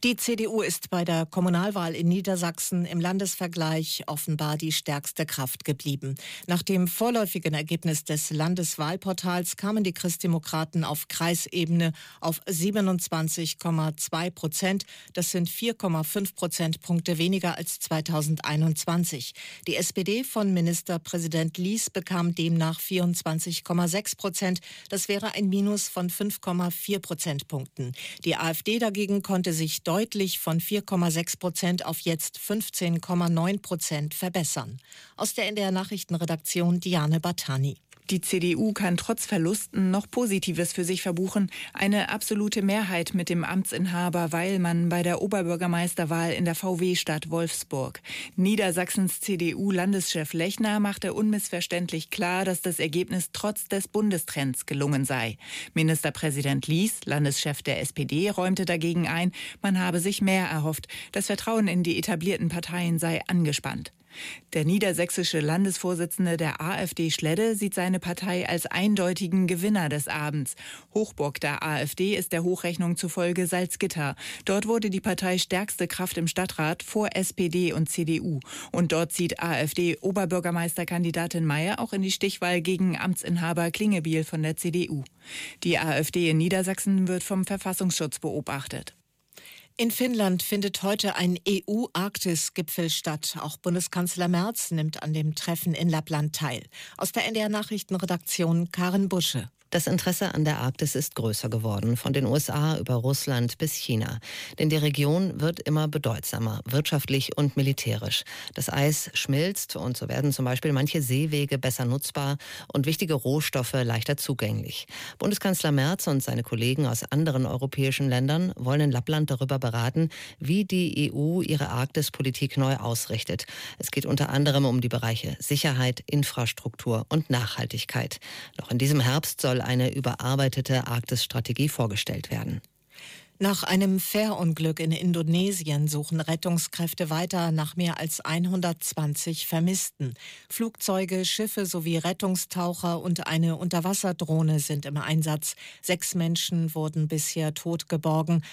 Die CDU ist bei der Kommunalwahl in Niedersachsen im Landesvergleich offenbar die stärkste Kraft geblieben. Nach dem vorläufigen Ergebnis des Landeswahlportals kamen die Christdemokraten auf Kreisebene auf 27,2%. Das sind 4,5 Prozentpunkte weniger als 2021. Die SPD von Ministerpräsident Lies bekam demnach 24,6%. Das wäre ein Minus von 5,4 Prozentpunkten. Die AfD dagegen konnte sich deutlich von 4,6% auf jetzt 15,9% verbessern. Aus der NDR Nachrichtenredaktion Diane Batani. Die CDU kann trotz Verlusten noch Positives für sich verbuchen. Eine absolute Mehrheit mit dem Amtsinhaber Weilmann bei der Oberbürgermeisterwahl in der VW-Stadt Wolfsburg. Niedersachsens CDU-Landeschef Lechner machte unmissverständlich klar, dass das Ergebnis trotz des Bundestrends gelungen sei. Ministerpräsident Lies, Landeschef der SPD, räumte dagegen ein, man habe sich mehr erhofft. Das Vertrauen in die etablierten Parteien sei angespannt. Der niedersächsische Landesvorsitzende der AfD Schledde sieht seine Partei als eindeutigen Gewinner des Abends. Hochburg der AfD ist der Hochrechnung zufolge Salzgitter. Dort wurde die Partei stärkste Kraft im Stadtrat vor SPD und CDU. Und dort zieht AfD-Oberbürgermeisterkandidatin Mayer auch in die Stichwahl gegen Amtsinhaber Klingebiel von der CDU. Die AfD in Niedersachsen wird vom Verfassungsschutz beobachtet. In Finnland findet heute ein EU-Arktis-Gipfel statt. Auch Bundeskanzler Merz nimmt an dem Treffen in Lappland teil. Aus der NDR Nachrichtenredaktion Karin Busche. Das Interesse an der Arktis ist größer geworden, von den USA über Russland bis China. Denn die Region wird immer bedeutsamer, wirtschaftlich und militärisch. Das Eis schmilzt und so werden zum Beispiel manche Seewege besser nutzbar und wichtige Rohstoffe leichter zugänglich. Bundeskanzler Merz und seine Kollegen aus anderen europäischen Ländern wollen in Lappland darüber beraten, wie die EU ihre Arktispolitik neu ausrichtet. Es geht unter anderem um die Bereiche Sicherheit, Infrastruktur und Nachhaltigkeit. Noch in diesem Herbst soll eine überarbeitete Arktis-Strategie vorgestellt werden. Nach einem Fährunglück in Indonesien suchen Rettungskräfte weiter nach mehr als 120 Vermissten. Flugzeuge, Schiffe sowie Rettungstaucher und eine Unterwasserdrohne sind im Einsatz. 6 Menschen wurden bisher tot geborgen.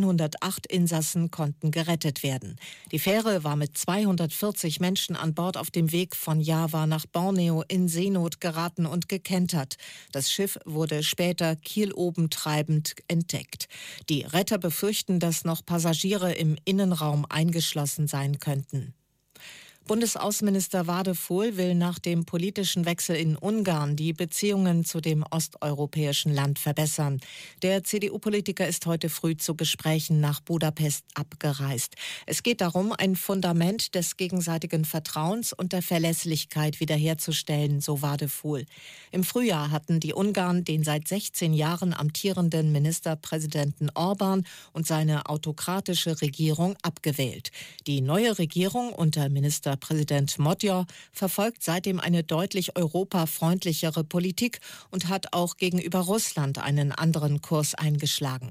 108 Insassen konnten gerettet werden. Die Fähre war mit 240 Menschen an Bord auf dem Weg von Java nach Borneo in Seenot geraten und gekentert. Das Schiff wurde später kieloben treibend entdeckt. Die Retter befürchten, dass noch Passagiere im Innenraum eingeschlossen sein könnten. Bundesaußenminister Wadephol will nach dem politischen Wechsel in Ungarn die Beziehungen zu dem osteuropäischen Land verbessern. Der CDU-Politiker ist heute früh zu Gesprächen nach Budapest abgereist. Es geht darum, ein Fundament des gegenseitigen Vertrauens und der Verlässlichkeit wiederherzustellen, so Wadephol. Im Frühjahr hatten die Ungarn den seit 16 Jahren amtierenden Ministerpräsidenten Orbán und seine autokratische Regierung abgewählt. Die neue Regierung unter Ministerpräsident Magyar verfolgt seitdem eine deutlich europafreundlichere Politik und hat auch gegenüber Russland einen anderen Kurs eingeschlagen.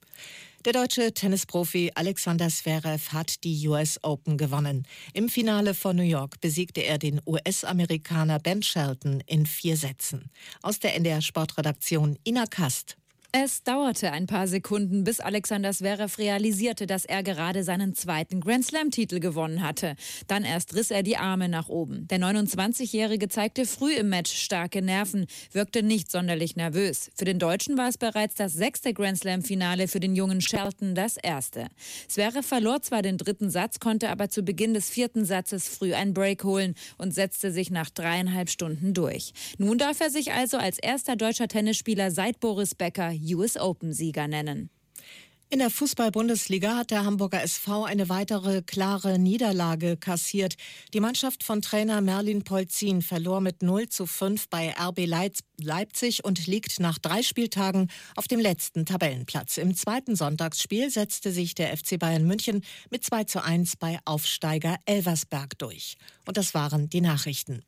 Der deutsche Tennisprofi Alexander Zverev hat die US Open gewonnen. Im Finale von New York besiegte er den US-Amerikaner Ben Shelton in 4 Sätzen. Aus der NDR Sportredaktion Ina Kast. Es dauerte ein paar Sekunden, bis Alexander Zverev realisierte, dass er gerade seinen 2. Grand-Slam-Titel gewonnen hatte. Dann erst riss er die Arme nach oben. Der 29-Jährige zeigte früh im Match starke Nerven, wirkte nicht sonderlich nervös. Für den Deutschen war es bereits das 6. Grand-Slam-Finale, für den jungen Shelton das erste. Zverev verlor zwar den 3. Satz, konnte aber zu Beginn des 4. Satzes früh einen Break holen und setzte sich nach 3,5 Stunden durch. Nun darf er sich also als erster deutscher Tennisspieler seit Boris Becker US Open-Sieger nennen. In der Fußball-Bundesliga hat der Hamburger SV eine weitere klare Niederlage kassiert. Die Mannschaft von Trainer Merlin Polzin verlor mit 0:5 bei RB Leipzig und liegt nach 3 Spieltagen auf dem letzten Tabellenplatz. Im zweiten Sonntagsspiel setzte sich der FC Bayern München mit 2:1 bei Aufsteiger Elversberg durch. Und das waren die Nachrichten.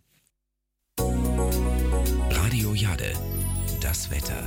Radio Jade, das Wetter.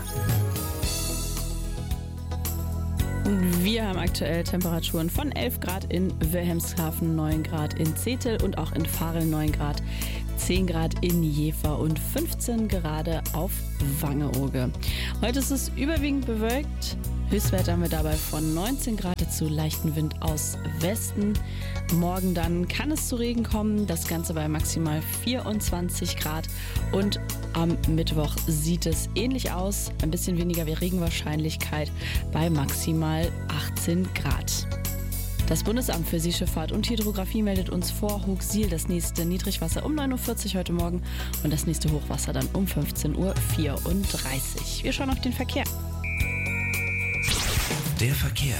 Wir haben aktuell Temperaturen von 11 Grad in Wilhelmshaven, 9 Grad in Zetel und auch in Varel 9 Grad, 10 Grad in Jever und 15 Grad auf Wangerooge. Heute ist es überwiegend bewölkt. Höchstwerte haben wir dabei von 19 Grad, dazu leichten Wind aus Westen. Morgen dann kann es zu Regen kommen, das Ganze bei maximal 24 Grad. Und am Mittwoch sieht es ähnlich aus, ein bisschen weniger Regenwahrscheinlichkeit bei maximal 18 Grad. Das Bundesamt für Seeschifffahrt und Hydrographie meldet uns vor Hochsiel das nächste Niedrigwasser um 9.40 Uhr heute Morgen und das nächste Hochwasser dann um 15.34 Uhr. Wir schauen auf den Verkehr. Der Verkehr.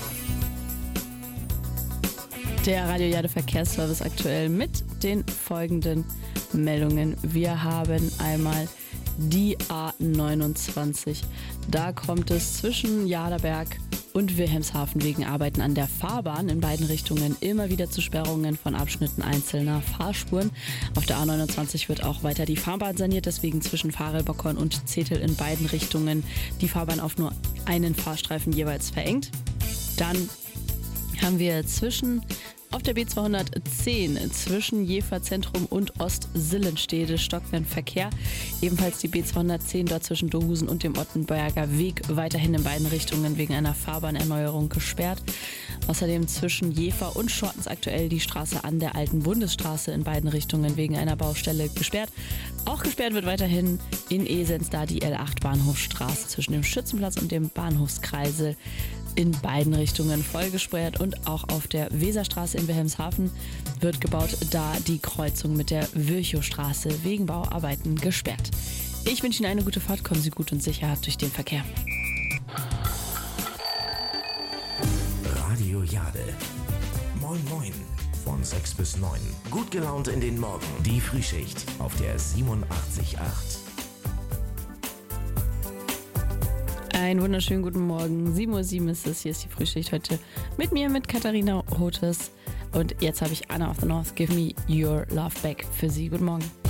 Der Radio Jade Verkehrsservice aktuell mit den folgenden Meldungen. Wir haben einmal die A29. Da kommt es zwischen Jaderberg und Wilhelmshaven wegen Arbeiten an der Fahrbahn in beiden Richtungen immer wieder zu Sperrungen von Abschnitten einzelner Fahrspuren. Auf der A29 wird auch weiter die Fahrbahn saniert, deswegen zwischen Farel-Bockhorn und Zetel in beiden Richtungen die Fahrbahn auf nur einen Fahrstreifen jeweils verengt. Dann haben wir auf der B210 zwischen Jever Zentrum und Ost-Sillenstede stockenden Verkehr. Ebenfalls die B210 dort zwischen Dohusen und dem Ottenberger Weg weiterhin in beiden Richtungen wegen einer Fahrbahnerneuerung gesperrt. Außerdem zwischen Jever und Schortens aktuell die Straße an der alten Bundesstraße in beiden Richtungen wegen einer Baustelle gesperrt. Auch gesperrt wird weiterhin in Esens da die L8 Bahnhofstraße zwischen dem Schützenplatz und dem Bahnhofskreisel in beiden Richtungen voll gesperrt und auch auf der Weserstraße in Wilhelmshaven wird gebaut, da die Kreuzung mit der Virchowstraße wegen Bauarbeiten gesperrt. Ich wünsche Ihnen eine gute Fahrt, kommen Sie gut und sicher durch den Verkehr. Radio Jade. Moin Moin. Von 6 bis 9. Gut gelaunt in den Morgen. Die Frühschicht auf der 87.8. Einen wunderschönen guten Morgen. 7.07 Uhr ist es. Hier ist die Frühschicht heute mit mir, mit Katharina Hotes. Und jetzt habe ich Anna of the North, Give Me Your Love Back für Sie. Guten Morgen.